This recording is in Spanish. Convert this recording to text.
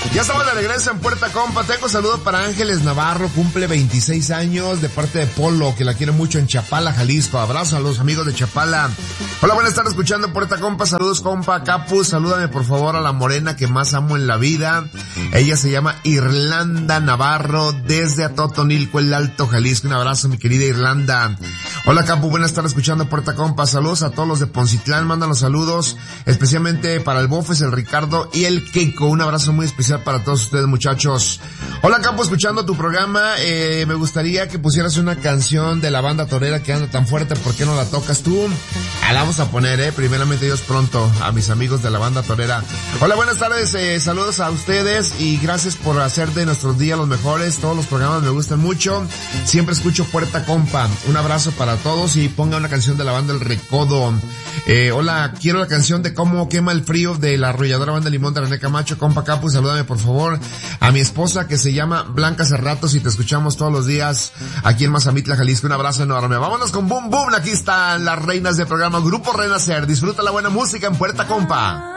Ya estamos de regreso en Puerta Compa. Tengo saludo para Ángeles Navarro, cumple 26 años, de parte de Polo, que la quiere mucho en Chapala, Jalisco. Abrazo a los amigos de Chapala. Hola, buenas tardes, escuchando Puerta Compa. Saludos, compa Capu. Salúdame por favor a la morena que más amo en la vida. Ella se llama Irlanda Navarro, desde Atotonilco, el Alto, Jalisco. Un abrazo, mi querida Irlanda. Hola, Capu, buenas tardes, escuchando Puerta Compa. Saludos a todos los de Poncitlán, mandan los saludos, especialmente para el Bofes, el Ricardo y el Keiko. Un abrazo muy especial para todos ustedes, muchachos. Hola, Capu, escuchando tu programa, me gustaría que pusieras una canción de la banda torera que anda tan fuerte. ¿Por qué no la tocas tú? La vamos a poner, primeramente Dios, pronto, a mis amigos de la banda torera. Hola, buenas tardes, saludos a ustedes y gracias por hacer de nuestros días los mejores. Todos los programas me gustan mucho, siempre escucho Puerta Compa. Un abrazo para todos y ponga una canción de la banda El Recodo. Hola, quiero la canción de Cómo Quema el Frío de la arrolladora Banda Limón de René Camacho. Compa Capu, salúdame por favor a mi esposa que se llama Blanca Cerratos y te escuchamos todos los días aquí en Mazamitla, Jalisco. Un abrazo enorme. Vámonos con Boom Boom. Aquí están las reinas del programa Grupo Renacer. Disfruta la buena música en Puerta Compa.